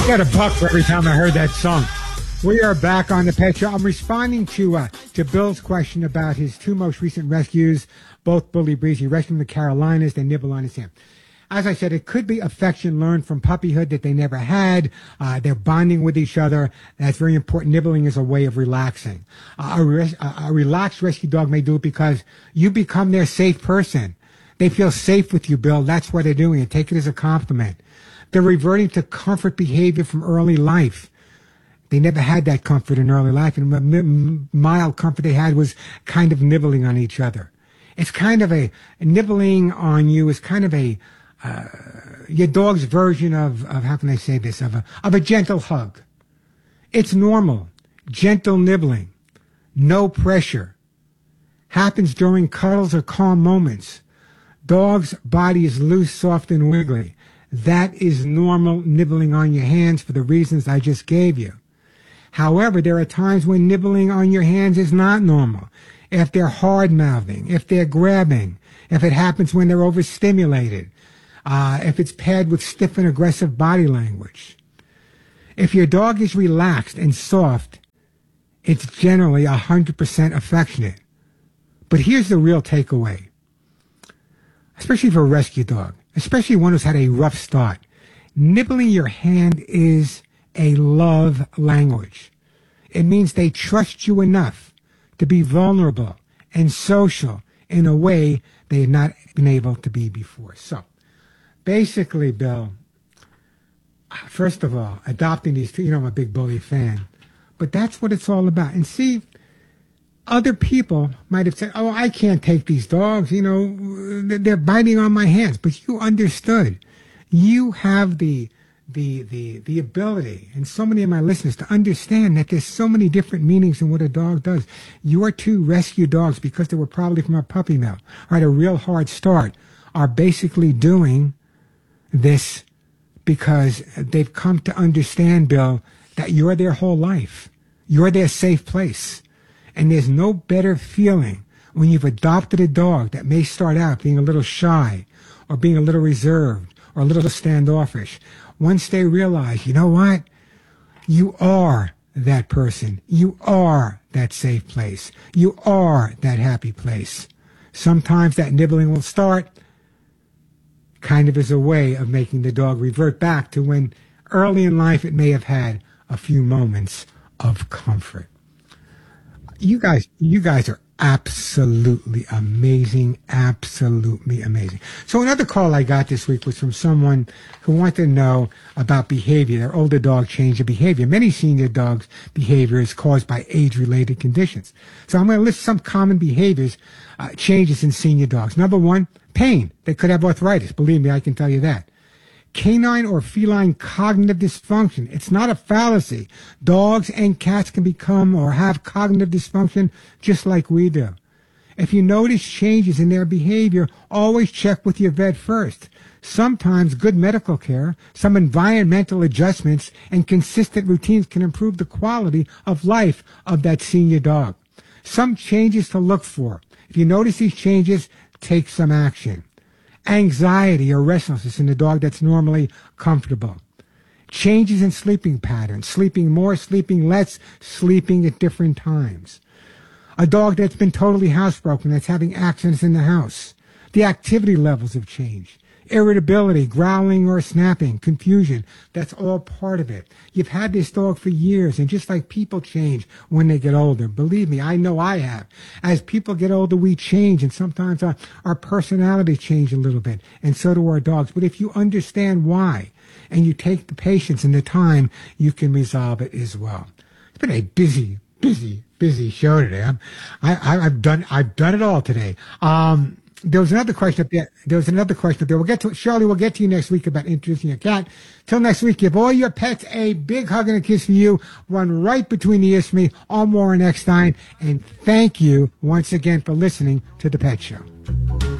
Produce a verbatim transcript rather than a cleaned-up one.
Got a buck for every time I heard that song. We are back on the Pet Show. I'm responding to uh, to Bill's question about his two most recent rescues, both Bully Breeze. He rescued them in the Carolinas. They nibble on his hand. As I said, it could be affection learned from puppyhood that they never had. Uh, they're bonding with each other. That's very important. Nibbling is a way of relaxing. Uh, a, res- a relaxed rescue dog may do it because you become their safe person. They feel safe with you, Bill. That's why they're doing it. Take it as a compliment. They're reverting to comfort behavior from early life. They never had that comfort in early life, and the mild comfort they had was kind of nibbling on each other. It's kind of a, nibbling on you is kind of a, uh, your dog's version of, of, how can I say this, of a, of a gentle hug. It's normal. Gentle nibbling. No pressure. Happens during cuddles or calm moments. Dog's body is loose, soft, and wiggly. That is normal nibbling on your hands for the reasons I just gave you. However, there are times when nibbling on your hands is not normal. If they're hard-mouthing, if they're grabbing, if it happens when they're overstimulated, uh, if it's paired with stiff and aggressive body language. If your dog is relaxed and soft, it's generally one hundred percent affectionate. But here's the real takeaway, especially for a rescue dog, especially one who's had a rough start. Nibbling your hand is a love language. It means they trust you enough to be vulnerable and social in a way they had not been able to be before. So, basically, Bill, first of all, adopting these two, you know, I'm a big Bully fan, but that's what it's all about. And see, other people might have said, oh, I can't take these dogs, you know, they're biting on my hands. But you understood. You have the the the the ability, and so many of my listeners, to understand that there's so many different meanings in what a dog does. Your two rescue dogs, because they were probably from a puppy mill, or had a real hard start, are basically doing this because they've come to understand, Bill, that you're their whole life. You're their safe place. And there's no better feeling when you've adopted a dog that may start out being a little shy or being a little reserved or a little standoffish. Once they realize, you know what? You are that person. You are that safe place. You are that happy place. Sometimes that nibbling will start kind of as a way of making the dog revert back to when early in life it may have had a few moments of comfort. You guys, you guys are absolutely amazing, absolutely amazing. So another call I got this week was from someone who wanted to know about behavior. Their older dog changed their behavior. Many senior dogs' behavior is caused by age-related conditions. So I'm going to list some common behaviors, uh, changes in senior dogs. Number one, pain. They could have arthritis. Believe me, I can tell you that. Canine or feline cognitive dysfunction. It's not a fallacy. Dogs and cats can become or have cognitive dysfunction just like we do. If you notice changes in their behavior, always check with your vet first. Sometimes good medical care, some environmental adjustments, and consistent routines can improve the quality of life of that senior dog. Some changes to look for. If you notice these changes, take some action. Anxiety or restlessness in a dog that's normally comfortable. Changes in sleeping patterns, sleeping more, sleeping less, sleeping at different times. A dog that's been totally housebroken, that's having accidents in the house. The activity levels have changed. Irritability, growling or snapping, confusion, that's all part of it. You've had this dog for years, and just like people change when they get older, believe me, I know I have. As people get older, we change, and sometimes our, our personality change a little bit, and so do our dogs. But if you understand why, and you take the patience and the time, you can resolve it as well. It's been a busy, busy, busy show today. I'm, I, I, I've done, I've done it all today. Um, There was another question up there. There was another question up there. We'll get to it. Shirley, we'll get to you next week about introducing your cat. Till next week, give all your pets a big hug and a kiss for you. One right between the ears for me. I'm Warren Eckstein. And thank you once again for listening to The Pet Show.